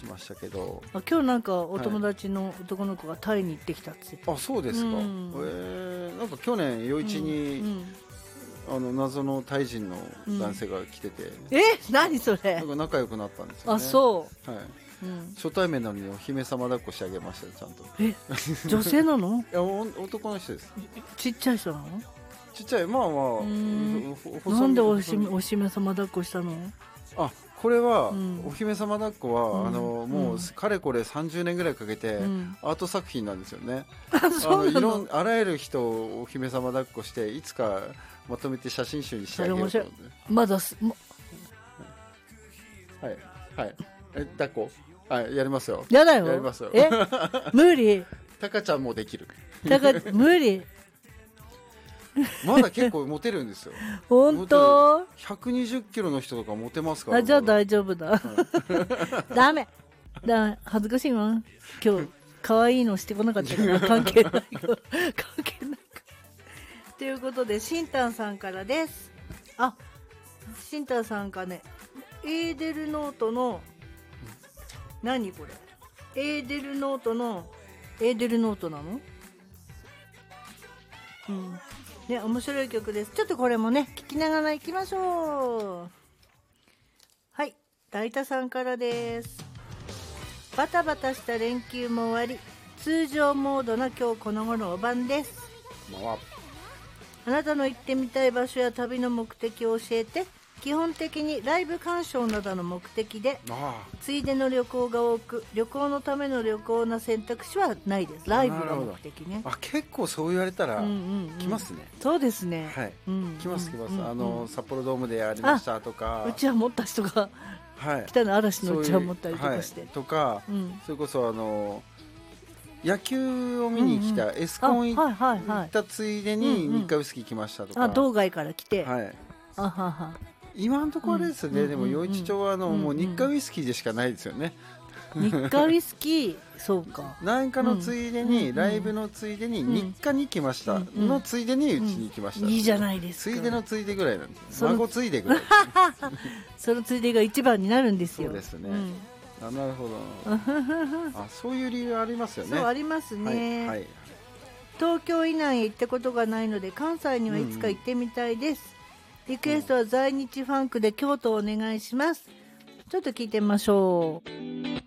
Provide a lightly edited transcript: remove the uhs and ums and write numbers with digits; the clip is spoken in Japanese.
しましたけど、 今日なんかお友達の男の子がタイに行ってきたって言って、 あ、そうですか。なんか去年夜市に、謎のタイ人の男性が来てて、 何それ。 なんか仲良くなったんですよね。 あ、そう、 はい、初対面なのにお姫様抱っこしてあげましたよ、ちゃんと。 女性なの？ いや、男の人です。 ちっちゃい人なの？ ちっちゃい、まあまあ、 なんでお姫様抱っこしたの？ あ、これは、お姫様抱っこは、もうかれこれ30年ぐらいかけて、アート作品なんですよね。あらゆる人をお姫様抱っこして、いつかまとめて写真集にしてあげようと思って。 まだはいはい、抱っこ、はい、やりますよ。 やだよ。 やりますよ。 無理。 タカちゃんもできる。 無理。 まだ結構モテるんですよ。 本当 ？120キロの人とかモテますから。 じゃあ大丈夫だ。ダメ。恥ずかしいわ。今日可愛いのしてこなかったから関係ないから。関係ないから。ということでしんたんさんからです。しんたんさんがね、エーデルノートの何これ？エーデルノートなの？ね、面白い曲です。ちょっとこれもね、聞きながら行きましょう。はい、大田さんからです。バタバタした連休も終わり、通常モードな今日この頃お晩です。あなたの行ってみたい場所や旅の目的を教えて。基本的にライブ鑑賞などの目的で、ついでの旅行が多く、旅行のための旅行の選択肢はないです。ライブが目的ね。 結構そう言われたら来ますね。 そうですね。 はい、来ます来ます。札幌ドームでやりましたとか、 うちは持った人が、北の嵐のうちは持ったりとかして、 とか、それこそ野球を見に来た、エスコン行ったついでに日課ウイスキー来ましたとか、 道外から来て、 今のところですね。でも余市町はもう日課ウイスキーでしかないですよね。 日課ウイスキー、そうか。 なんかのついでに、ライブのついでに日課に来ましたのついでにうちに来ました。 いいじゃないですか。 ついでのついでぐらいなんですよ。孫ついでぐらい。 そのついでが一番になるんですよ。 そうですね。なるほど。そういう理由ありますよね。 そうありますね。東京以内へ行ったことがないので関西にはいつか行ってみたいです。リクエストは在日ファンクで京都をお願いします。ちょっと聞いてみましょう。